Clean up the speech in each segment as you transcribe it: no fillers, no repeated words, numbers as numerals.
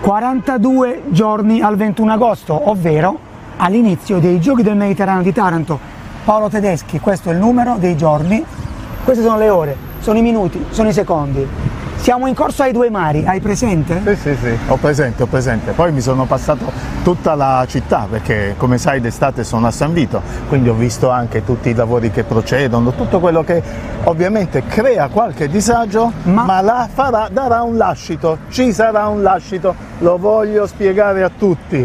42 giorni al 21 agosto, ovvero all'inizio dei Giochi del Mediterraneo di Taranto. Paolo Tedeschi, questo è il numero dei giorni, queste sono le ore, sono i minuti, sono i secondi. Siamo in corso ai due mari, hai presente? Sì, ho presente. Poi mi sono passato tutta la città perché, come sai, d'estate sono a San Vito, quindi ho visto anche tutti i lavori che procedono, tutto quello che ovviamente crea qualche disagio, ma darà un lascito, ci sarà un lascito, lo voglio spiegare a tutti.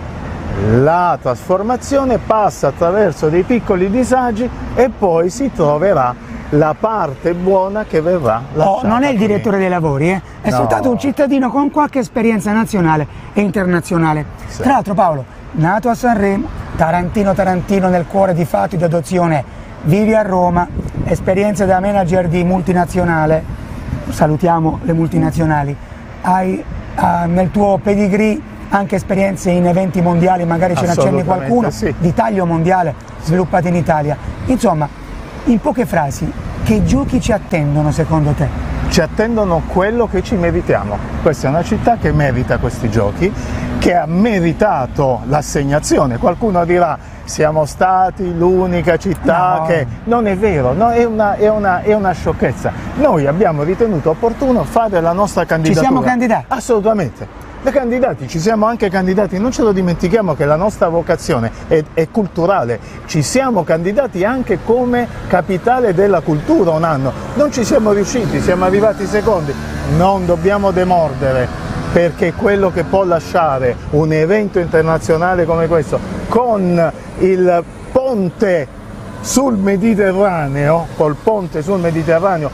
La trasformazione passa attraverso dei piccoli disagi e poi si troverà la parte buona che verrà lasciata. Non è il direttore dei lavori, è soltanto un cittadino con qualche esperienza nazionale e internazionale. Sì. Tra l'altro, Paolo, nato a Sanremo, tarantino nel cuore di fatto di adozione, vivi a Roma, esperienza da manager di multinazionale, salutiamo le multinazionali, hai nel tuo pedigree anche esperienze in eventi mondiali, magari ce ne accenni qualcuno, sì, di taglio mondiale sviluppati in Italia. Insomma, in poche frasi, che giochi ci attendono secondo te? Ci attendono quello che ci meritiamo. Questa è una città che merita questi giochi, che ha meritato l'assegnazione. Qualcuno dirà siamo stati l'unica città che... Non è vero, no, è una sciocchezza. Noi abbiamo ritenuto opportuno fare la nostra candidatura. Ci siamo candidati? Assolutamente. Da candidati ci siamo anche candidati, non ce lo dimentichiamo che la nostra vocazione è culturale, ci siamo candidati anche come capitale della cultura un anno, non ci siamo riusciti, siamo arrivati secondi, non dobbiamo demordere, perché quello che può lasciare un evento internazionale come questo, con il ponte sul Mediterraneo, col ponte sul Mediterraneo,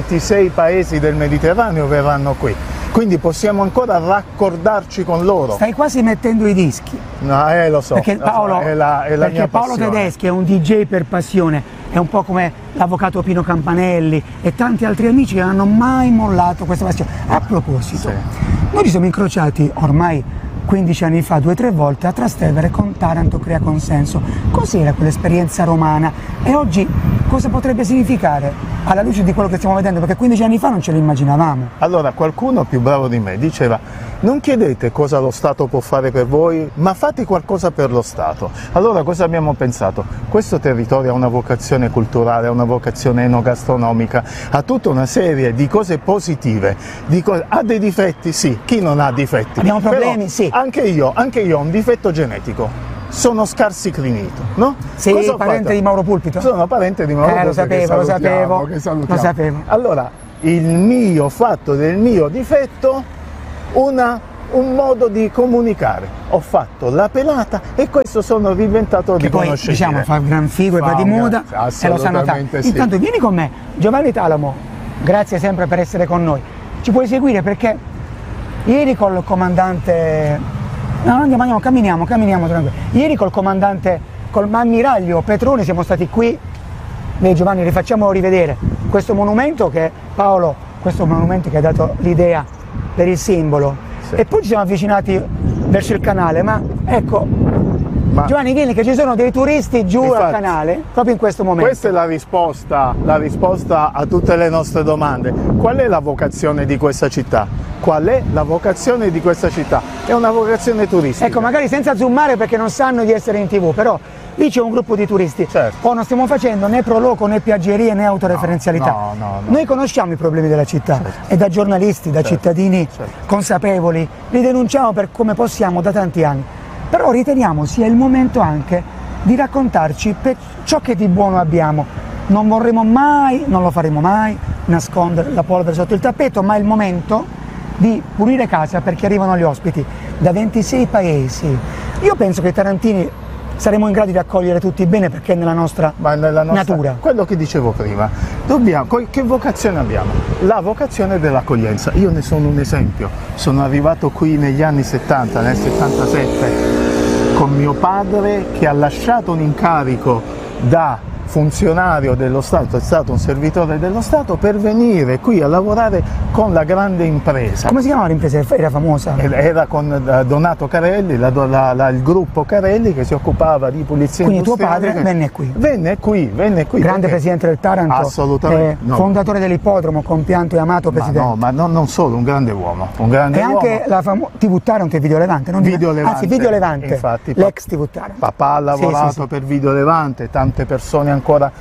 26 paesi del Mediterraneo verranno qui. Quindi possiamo ancora raccordarci con loro. Stai quasi mettendo i dischi. No, lo so. Perché Paolo, è la mia Paolo Tedeschi è un DJ per passione, è un po' come l'avvocato Pino Campanelli e tanti altri amici che non hanno mai mollato questa passione. A proposito, sì, noi ci siamo incrociati ormai 15 anni fa, 2 o 3 volte a Trastevere con Taranto Crea Consenso. Cos'era quell'esperienza romana? E oggi cosa potrebbe significare alla luce di quello che stiamo vedendo? Perché 15 anni fa non ce lo immaginavamo. Allora, qualcuno più bravo di me diceva: non chiedete cosa lo Stato può fare per voi, ma fate qualcosa per lo Stato. Allora cosa abbiamo pensato? Questo territorio ha una vocazione culturale, ha una vocazione enogastronomica, ha tutta una serie di cose positive, ha dei difetti, sì, chi non ha difetti? Abbiamo problemi, però, sì. Anche io ho un difetto genetico. Sono scarsicrinito, no? Sei parente di Mauro Pulpito? Sono parente di Mauro Pulpito. Lo sapevo. Allora, ho fatto del mio difetto un modo di comunicare. Ho fatto la pelata e questo sono diventato riconoscibile. Poi, diciamo, fa gran figo e va di moda e lo sanno tanti. Sì. Intanto vieni con me, Giovanni Talamo, grazie sempre per essere con noi. Ci puoi seguire perché ieri col comandante... No, andiamo, camminiamo tranquillo. Ieri col comandante, col ammiraglio Petroni siamo stati qui. Beh, Giovanni, rifacciamolo rivedere. Questo monumento che Paolo, questo monumento che ha dato l'idea per il simbolo. Sì. E poi ci siamo avvicinati verso il canale, ma ecco, Giovanni, vieni che ci sono dei turisti giù al canale, proprio in questo momento. Questa è la risposta a tutte le nostre domande. Qual è la vocazione di questa città? Qual è la vocazione di questa città? È una vocazione turistica. Ecco, magari senza zoomare perché non sanno di essere in TV, però lì c'è un gruppo di turisti. Certo. Poi non stiamo facendo né proloco né piaggerie né autoreferenzialità. No. Noi conosciamo i problemi della città, certo, e da giornalisti, da cittadini consapevoli, li denunciamo per come possiamo da tanti anni. Però riteniamo sia il momento anche di raccontarci per ciò che di buono abbiamo. Non vorremmo mai, non lo faremo mai, nascondere la polvere sotto il tappeto, ma è il momento di pulire casa perché arrivano gli ospiti da 26 paesi. Io penso che i tarantini saremo in grado di accogliere tutti bene perché è nella nostra natura. Quello che dicevo prima, che vocazione abbiamo? La vocazione dell'accoglienza. Io ne sono un esempio. Sono arrivato qui negli anni 70, nel 77, con mio padre che ha lasciato un incarico da funzionario dello Stato, è stato un servitore dello Stato per venire qui a lavorare con la grande impresa. Come si chiamava l'impresa? Era famosa? Era con Donato Carelli, il gruppo Carelli che si occupava di pulizia Quindi industriale. tuo padre venne qui? Venne qui. Grande presidente del Taranto, assolutamente, no. Fondatore dell'ippodromo, compianto e amato presidente. Ma non solo, un grande uomo. E anche la TV Taranto e Video Levante, non Video Levante. Anzi, Video Levante, infatti, l'ex TV Taranto. Papà ha lavorato per Video Levante, tante persone ancora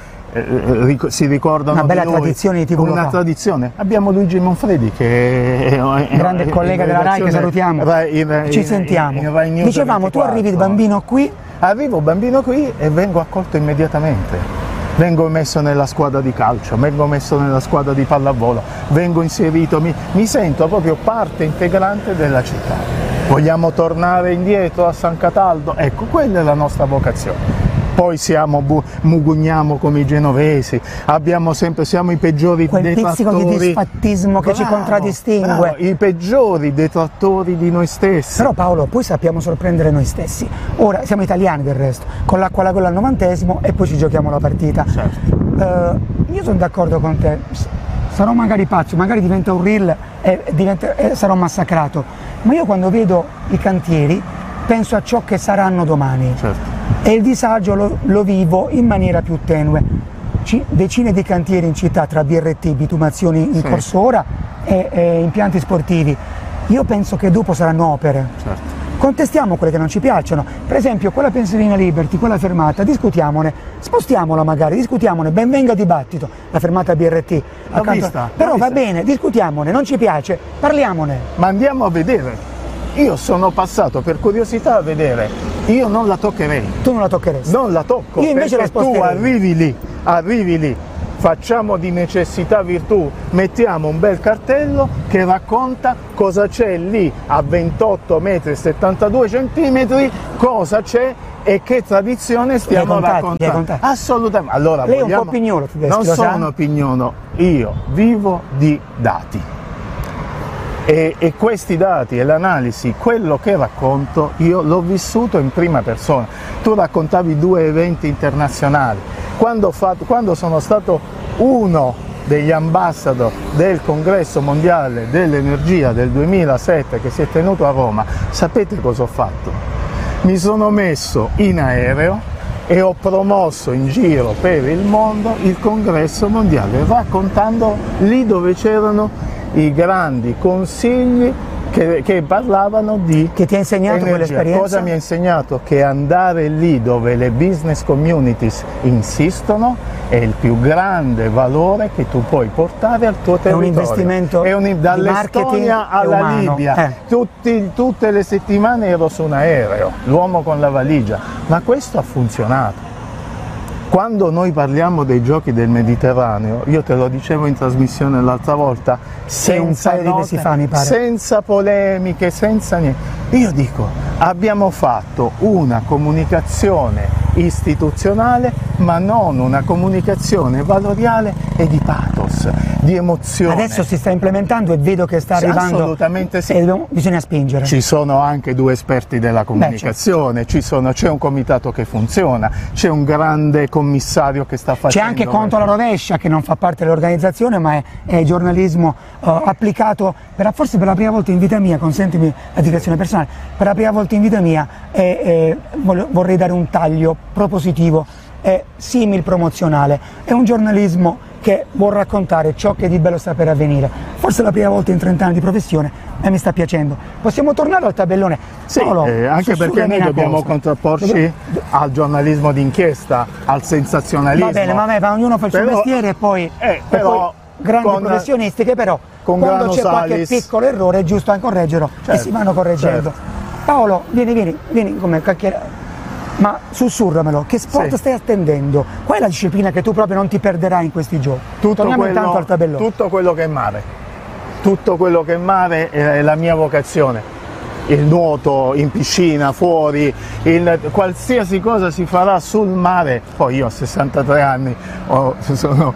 si ricordano una bella di lui. tradizione di TV una tradizione. Abbiamo Luigi Manfredi che è un grande collega della Rai, che salutiamo, ci sentiamo. Dicevamo, tu arrivi bambino qui? Arrivo bambino qui e vengo accolto immediatamente. Vengo messo nella squadra di calcio, vengo messo nella squadra di pallavolo, vengo inserito, mi sento proprio parte integrante della città. Vogliamo tornare indietro a San Cataldo? Ecco, quella è la nostra vocazione. Poi mugugniamo come i genovesi, siamo i peggiori detrattori. Quel pizzico di disfattismo che ci contraddistingue. I peggiori detrattori di noi stessi. Però Paolo, poi sappiamo sorprendere noi stessi. Ora, siamo italiani del resto, con l'acqua alla gola al 90° e poi ci giochiamo la partita. Certo. Io sono d'accordo con te, sarò magari pazzo, magari diventa un reel e sarò massacrato, ma io quando vedo i cantieri penso a ciò che saranno domani. Certo. E il disagio lo vivo in maniera più tenue. Decine di cantieri in città tra BRT, bitumazioni in corso ora e impianti sportivi. Io penso che dopo saranno opere. Certo. Contestiamo quelle che non ci piacciono. Per esempio quella Pennsylvania Liberty, quella fermata, discutiamone, spostiamola magari, discutiamone, ben venga dibattito, la fermata BRT. Però va bene, discutiamone, non ci piace, parliamone. Ma andiamo a vedere. Io sono passato per curiosità a vedere, io non la toccherei. Tu non la toccheresti? Non la tocco, io invece la sposterei. Tu arrivi lì, facciamo di necessità virtù, mettiamo un bel cartello che racconta cosa c'è lì a 28 metri e 72 centimetri, cosa c'è e che tradizione stiamo raccontando. Assolutamente. Allora, lei è un po' pignolo, non sono pignolo, io vivo di dati. E questi dati e l'analisi, quello che racconto, io l'ho vissuto in prima persona. Tu raccontavi 2 eventi internazionali. Quando sono stato uno degli ambassador del Congresso Mondiale dell'Energia del 2007 che si è tenuto a Roma, sapete cosa ho fatto? Mi sono messo in aereo e ho promosso in giro per il mondo il Congresso Mondiale, raccontando lì dove c'erano i grandi consigli che parlavano di che ti ha insegnato energia. Quell'esperienza? Cosa mi ha insegnato? Che andare lì dove le business communities insistono è il più grande valore che tu puoi portare al tuo territorio. È un investimento dall'Estonia alla Libia. Tutte le settimane ero su un aereo, l'uomo con la valigia, ma questo ha funzionato. Quando noi parliamo dei giochi del Mediterraneo, io te lo dicevo in trasmissione l'altra volta, senza polemiche, senza niente. Io dico, abbiamo fatto una comunicazione istituzionale, ma non una comunicazione valoriale e di pathos, di emozione. Adesso si sta implementando e vedo che sta arrivando. Assolutamente sì. E bisogna spingere. Ci sono anche 2 esperti della comunicazione, c'è un comitato che funziona, c'è un grande commissario che sta facendo. C'è anche Conto alla rovescia che non fa parte dell'organizzazione, ma è giornalismo applicato forse per la prima volta in vita mia, consentimi la direzione personale, per la prima volta in vita mia vorrei dare un taglio propositivo, è simil promozionale, è un giornalismo che vuol raccontare ciò che di bello sta per avvenire. Forse è la prima volta in 30 anni di professione e mi sta piacendo. Possiamo tornare al tabellone? Sì, anche perché noi dobbiamo contrapporci al giornalismo d'inchiesta, al sensazionalismo. Va bene, ma ognuno fa il suo mestiere e poi, grandi professionisti che però quando c'è qualche piccolo errore è giusto anche correggerlo, e si vanno correggendo. Certo. Paolo, vieni come cacchiere. Ma sussurramelo, che sport stai attendendo? Qual è la disciplina che tu proprio non ti perderai in questi giochi? Torniamo intanto al tabellone. Tutto quello che è mare. Tutto quello che è mare è la mia vocazione. Il nuoto in piscina, fuori, qualsiasi cosa si farà sul mare. Poi io a 63 anni sono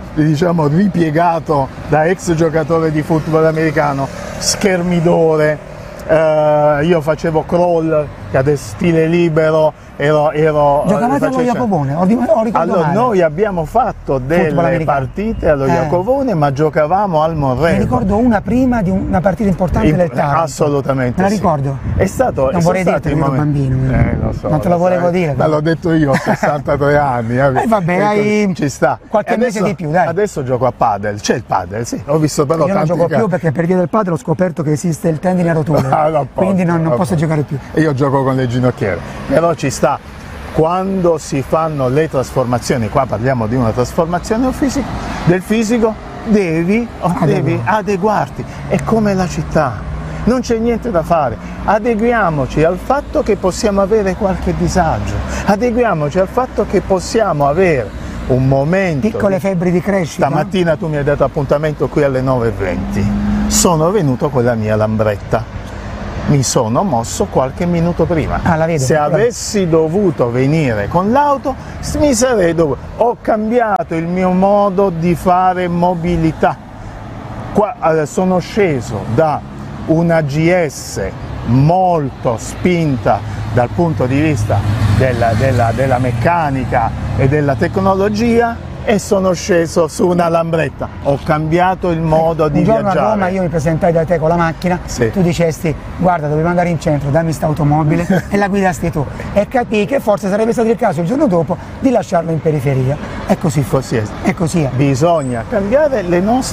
ripiegato da ex giocatore di football americano, schermidore, io facevo crawl stile libero, giocavate allo Jacopone, o ricordo allora, male? noi abbiamo fatto delle partite allo Jacopone, ma giocavamo al Morrello. Mi ricordo una prima di una partita importante del Taranto. Assolutamente. Me la ricordo. È stato, non vorrei dirti che ero bambino. Lo so, non te lo volevo dire. Ma l'ho detto io, ho 63 anni. Vabbè, hai ci sta. qualche mese di più, dai. Adesso gioco a padel. C'è il padel, sì. Ho visto però io non gioco più perché per via del padel ho scoperto che esiste il tendine a rotule. Quindi non posso giocare più. Io gioco con le ginocchiere. Però ci sta. Quando si fanno le trasformazioni, qua parliamo di una trasformazione del fisico, devi adeguarti. È come la città, non c'è niente da fare. Adeguiamoci al fatto che possiamo avere qualche disagio, adeguiamoci al fatto che possiamo avere un momento. Piccole febbri di crescita. Stamattina tu mi hai dato appuntamento qui alle 9:20. Sono venuto con la mia lambretta. Mi sono mosso qualche minuto prima. La vedo, se avessi dovuto venire con l'auto, mi sarei dovuto. Ho cambiato il mio modo di fare mobilità. Qua, sono sceso da una GS molto spinta dal punto di vista della meccanica e della tecnologia e sono sceso su una lambretta. Ho cambiato il modo di viaggiare. Un giorno a Roma io mi presentai da te con la macchina, tu dicesti guarda dobbiamo andare in centro, dammi sta automobile e la guidasti tu e capii che forse sarebbe stato il caso il giorno dopo di lasciarlo in periferia. È così. Così è. È così. Bisogna cambiare le nostre